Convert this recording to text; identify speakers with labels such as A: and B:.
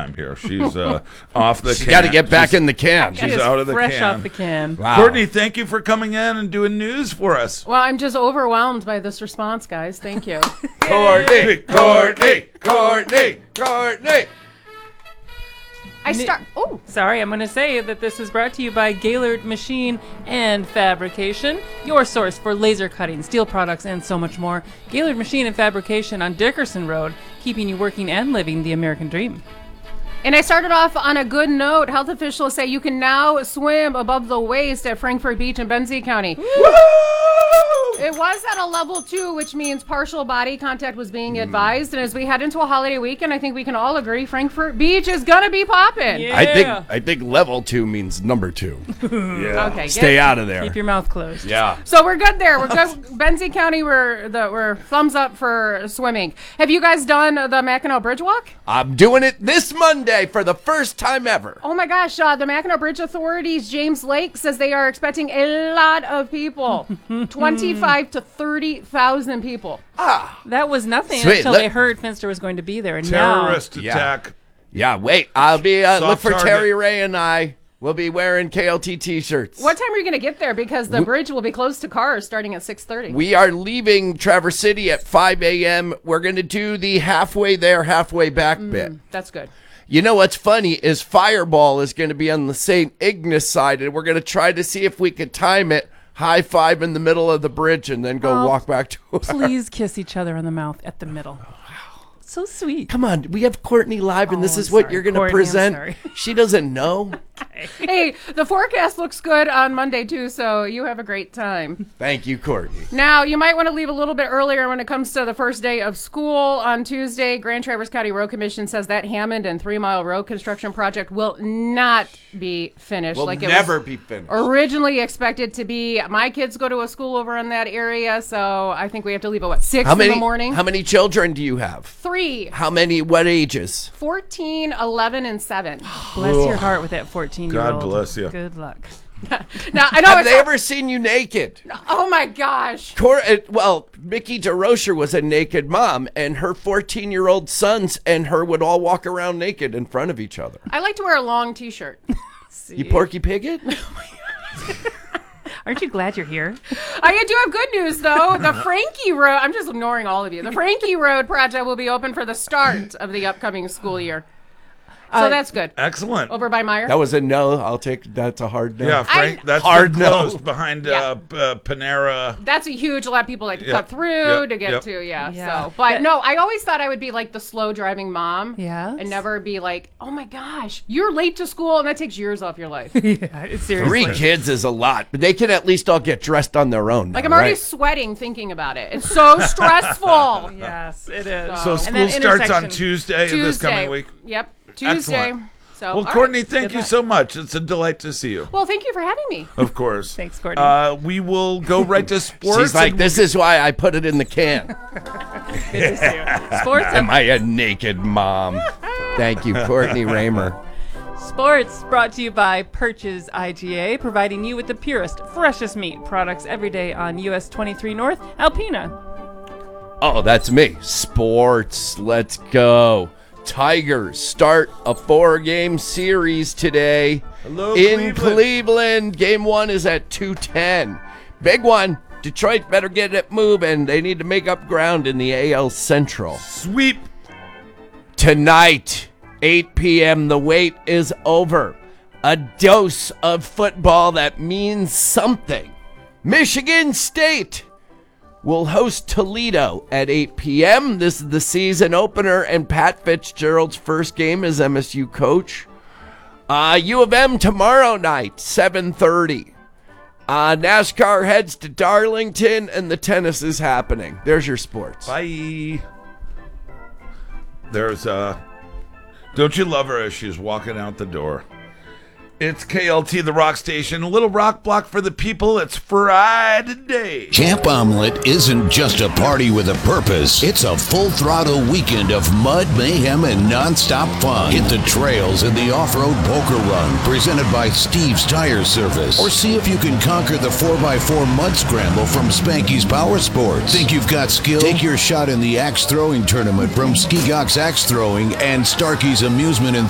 A: time here. She's off the
B: She's
A: can.
B: got to get back in the can.
A: She's out of the
C: fresh
A: can.
C: off the can.
B: Wow.
A: Courtney, thank you for coming in and doing news for us.
D: Well, I'm just overwhelmed by this response, guys. Thank you.
B: Courtney, Courtney, Courtney, Courtney.
C: Sorry, I'm going to say that this is brought to you by Gaylord Machine and Fabrication, your source for laser cutting, steel products, and so much more. Gaylord Machine and Fabrication on Dickerson Road, keeping you working and living the American dream.
D: And I started off on a good note. Health officials say you can now swim above the waist at Frankfort Beach in Benzie County.
A: Woo!
D: It was at a level 2, which means partial body contact was being advised. And as we head into a holiday weekend, I think we can all agree Frankfort Beach is gonna be popping.
C: Yeah.
B: I think level 2 means number 2.
A: Yeah.
D: Okay.
B: Stay out of there.
C: Keep your mouth closed.
B: Yeah.
D: So we're good there. We're good. Benzie County, we're thumbs up for swimming. Have you guys done the Mackinac Bridge Walk?
B: I'm doing it this Monday for the first time ever.
D: Oh my gosh, the Mackinac Bridge Authority's James Lake says they are expecting a lot of people. 25 to 30,000 people.
C: That was nothing
B: Sweet.
C: until they heard Finster was going to be there. And
A: Terrorist
B: Yeah.
A: attack.
B: Yeah, wait. I'll be look
A: Soft
B: for
A: target.
B: Terry Ray and I. We'll be wearing KLT t-shirts.
D: What time are you going to get there? Because the bridge will be closed to cars starting at 6:30.
B: We are leaving Traverse City at 5 a.m. We're going to do the halfway there, halfway back bit.
D: That's good.
B: You know what's funny is Fireball is going to be on the St. Ignace side, and we're going to try to see if we could time it. High five in the middle of the bridge and then go walk back to her.
C: Please kiss each other on the mouth at the middle. So sweet.
B: Come on, we have Courtney live, and this
C: I'm
B: is what
C: sorry,
B: you're going to
C: Courtney, I'm
B: present.
C: sorry.
B: She doesn't know.
D: Hey, the forecast looks good on Monday, too, so you have a great time.
B: Thank you, Courtney.
D: Now, you might want to leave a little bit earlier when it comes to the first day of school on Tuesday. Grand Traverse County Road Commission says that Hammond and 3 Mile Road construction project will not be finished.
B: Will
D: like
B: never
D: it was
B: be finished.
D: originally expected to be. My kids go to a school over in that area, so I think we have to leave at, 6 in the morning?
B: How many children do you have?
D: 3,
B: How many? What ages?
D: 14, 11, and 7.
C: Bless your heart with that 14-year-old.
A: God bless you.
C: Good luck.
D: Now, I know
B: Have
D: it's
B: they ever seen you naked?
D: oh my gosh.
B: Well, Mickey DeRocher was a naked mom, and her 14-year-old sons and her would all walk around naked in front of each other.
D: I like to wear a long t-shirt.
B: You Porky Pigget?
C: Aren't you glad you're here?
D: I do have good news, though. The Frankie Road, I'm just ignoring all of you. The Frankie Road project will be open for the start of the upcoming school year. So that's good.
A: Excellent.
D: Over by Meyer.
B: That was a no. I'll take that's a hard no.
A: Yeah, Frank, that's
B: Hard
A: been
B: no.
A: closed behind Panera.
D: That's a huge, a lot of people like to
A: Yep,
D: cut through
A: yep,
D: to get
A: yep.
D: to,
C: Yeah.
D: So, but no, I always thought I would be like the slow driving mom.
C: Yes.
D: And never be like, oh my gosh, you're late to school, and that takes years off your life.
C: Yeah, seriously.
B: 3 kids is a lot, but they can at least all get dressed on their own.
D: Like,
B: now,
D: I'm already
B: right?
D: sweating thinking about it. It's so stressful.
C: Yes, it is.
A: So
D: And
A: school
C: that
A: starts on
C: intersection.
A: Tuesday of this coming week.
D: Yep. Tuesday.
A: Excellent.
D: So,
A: Well,
D: all right.
A: Courtney, thank
C: Good
A: you
C: luck.
A: so much. It's a delight to see you.
D: Well, thank you for having me.
A: Of course.
C: Thanks, Courtney.
A: We will go right to sports.
B: She's like,
A: and
B: this is why I put it in the can.
C: Good to see you. Sports
B: Am I a naked mom? Thank you, Courtney Raymer.
C: Sports brought to you by Perches IGA, providing you with the purest, freshest meat products every day on US 23 North, Alpena.
B: Oh, that's me. Sports. Let's go. Tigers start a 4-game series today
A: Hello,
B: in
A: Cleveland.
B: Cleveland. Game 1 is at 2:10. Big one. Detroit better get it moving. They need to make up ground in the AL Central.
A: Sweep.
B: Tonight, 8 p.m., the wait is over. A dose of football that means something. Michigan State will host Toledo at 8 p.m. This is the season opener and Pat Fitzgerald's first game as MSU coach. U of M tomorrow night, 7:30. NASCAR heads to Darlington and the tennis is happening. There's your sports.
A: Bye. There's don't you love her as she's walking out the door? It's KLT, the rock station, a little rock block for the people. It's Friday.
E: Camp Omelet isn't just a party with a purpose. It's a full-throttle weekend of mud, mayhem, and nonstop fun. Hit the trails in the off-road poker run, presented by Steve's Tire Service. Or see if you can conquer the 4x4 mud scramble from Spanky's Power Sports. Think you've got skill? Take your shot in the axe throwing tournament from Ski Gox Axe Throwing and Starkey's Amusement and